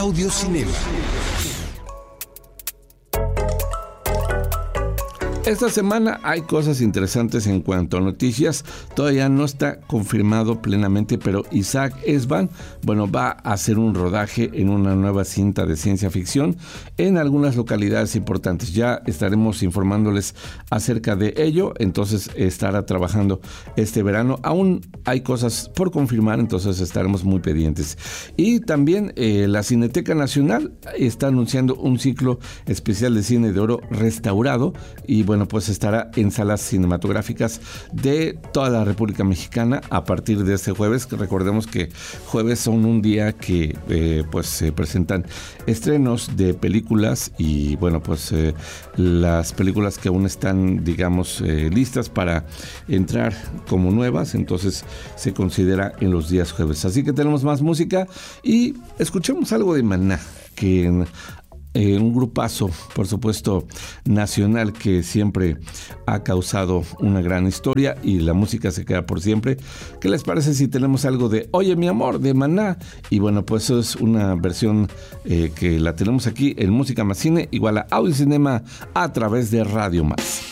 Audiocinema. Esta semana hay cosas interesantes en cuanto a noticias. Todavía no está confirmado plenamente, pero Isaac Esban, va a hacer un rodaje en una nueva cinta de ciencia ficción en algunas localidades importantes. Ya estaremos informándoles acerca de ello, entonces estará trabajando este verano. Aún hay cosas por confirmar, entonces estaremos muy pendientes. Y también la Cineteca Nacional está anunciando un ciclo especial de cine de oro restaurado y pues estará en salas cinematográficas de toda la República Mexicana a partir de este jueves. Recordemos que jueves son un día que se presentan estrenos de películas y las películas que aún están listas para entrar como nuevas, entonces se considera en los días jueves. Así que tenemos más música y escuchemos algo de Maná, que un grupazo, por supuesto, nacional que siempre ha causado una gran historia y la música se queda por siempre. ¿Qué les parece si tenemos algo de Oye mi amor de Maná? Y pues eso es una versión que la tenemos aquí en Música Más Cine, igual a Audiocinema a través de Radio Más.